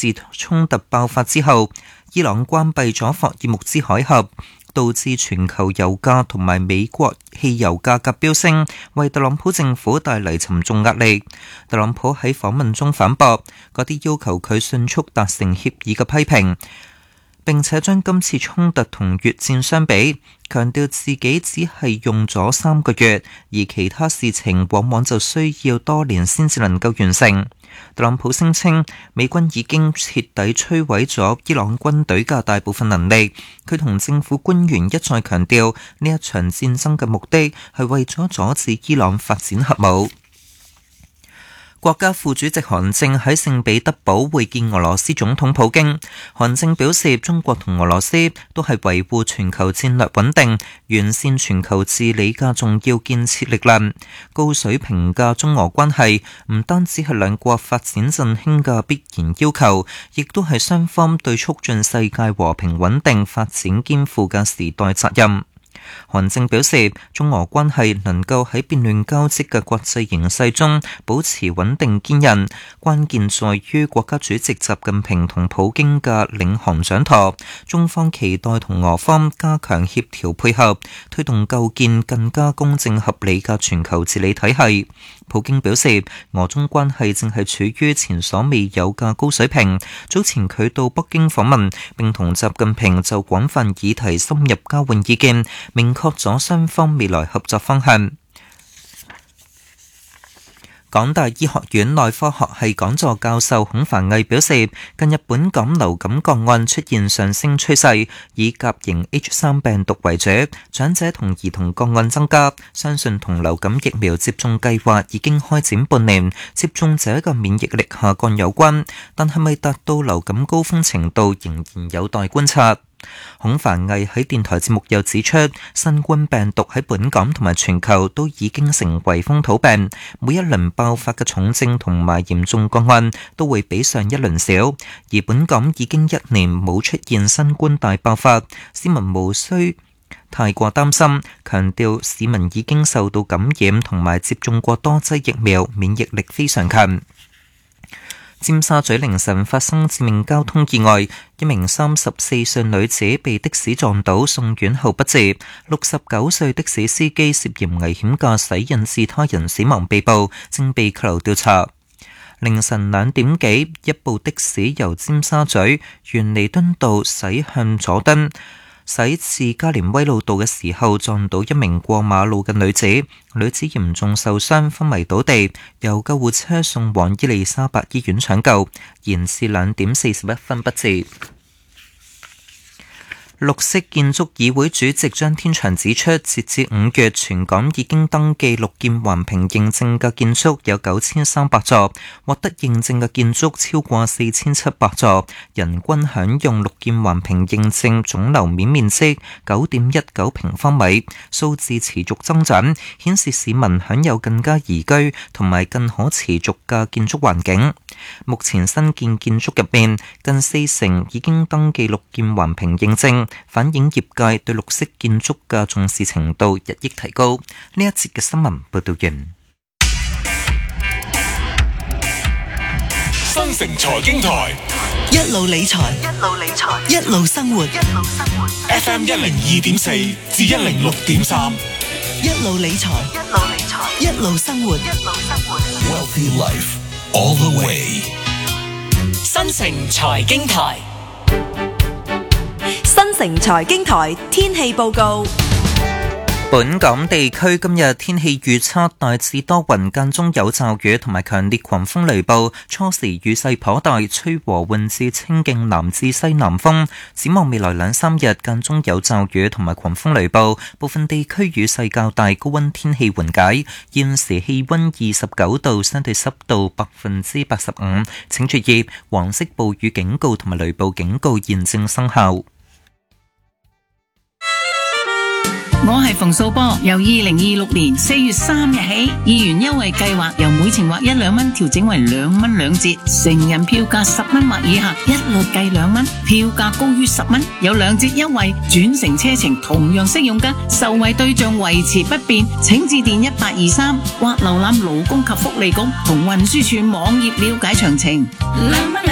自衝突爆發之後，伊朗關閉咗霍爾木茲海峽，導致全球油價同埋美國汽油價格飆升，為特朗普政府帶嚟沉重壓力。特朗普喺訪問中反駁嗰啲要求佢迅速達成協議嘅批評，並且將今次衝突同越戰相比，強調自己只係用咗3個月，而其他事情往往就需要多年先至能夠完成。特朗普聲稱美軍已經徹底摧毀咗伊朗軍隊嘅大部分能力。佢同政府官員一再強調，呢一場戰爭嘅目的係為咗阻止伊朗發展核武。國家副主席韓正喺聖彼得堡會見俄羅斯總統普京。韓正表示，中國同俄羅斯都係維護全球戰略穩定、完善全球治理嘅重要建設力量。高水平嘅中俄關係唔單止係兩國發展振興嘅必然要求，亦都係雙方對促進世界和平穩定發展肩負嘅時代責任。韓正表示，中俄關係能夠喺變亂交織嘅國際形勢中保持穩定堅韌，關鍵在於國家主席習近平同普京嘅領航掌舵。中方期待同俄方加強協調配合，推動構建更加公正合理嘅全球治理體系。普京表示，俄中關係正係處於前所未有嘅高水平。早前佢到北京訪問，並同習近平就廣泛議題深入交換意見，明確咗雙方未來合作方向。港大醫學院內科學系講座教授孔繁毅表示，近日本港流感個案出現上升趨勢，以甲型 H3 病毒為主，長者同兒童個案增加，相信同流感疫苗接種計劃已經開展半年，接種者嘅免疫力下降有關，但係咪達到流感高峰程度仍然有待觀察。孔繁毅喺電台節目又指出，新冠病毒喺本港同埋全球都已經成為風土病，每一輪爆發嘅重症同埋嚴重個案都會比上一輪少，而本港已經1年冇出現新冠大爆發，市民無需太過擔心，強調市民已經受到感染同埋接種過多劑疫苗，免疫力非常強。尖沙咀凌晨發生致命交通意外，一名34歲女子被的士撞倒送院後不治，69歲的士司機涉嫌危險駕駛引致他人死亡被捕，正被拘留調查。凌晨2點幾，一部的士由尖沙咀沿彌敦道駛向佐敦，駛至加連威老道嘅時候撞到一名過馬路嘅女子，女子嚴重受傷，昏迷倒地，由救護車送往伊利沙伯醫院搶救，延至2點41分不治。綠色建築議會主席張天祥指出，截至5月，全港已經登記綠建環評認證嘅建築有9300座，獲得認證嘅建築超過4700座，人均享用綠建環評認證總樓面面積 9.19 平方米，數字持續增長，顯示市民享有更加宜居同埋更可持續嘅建築環境。目前新建建築入面，近40%已經登記綠建環評認證，反映業界對綠色建築嘅重視程度日益提高。呢一節嘅新聞報道完。 新城財經台一路理財，一路生活。 FM 102.4至106.3， 一路理財，一路生活。 Wealthy Life all the way。 新城財經台， 新城財經台天氣報告。 本港地區今日天氣預測大致多雲，間中有驟雨同埋強烈狂風雷暴，初時雨勢頗大，吹和緩至清勁南至西南風。展望未來2-3日，間中有驟雨同埋狂風雷暴，部分地區雨勢較大，高溫天氣緩解。現時氣溫29度，相對濕度85%，請注意黃色暴雨警告同埋雷暴警告現正生效。 我係馮素波，由2026年4月3日起，議員優惠計劃由每程劃1-2蚊調整為2蚊2折，成人票價10蚊或以下，一律計2蚊，票價高於10蚊有2折優惠，轉乘車程同樣適用㗎，受惠對象維持不變，請致電1823或瀏覽勞工及福利局同運輸署網頁了解詳情。2蚊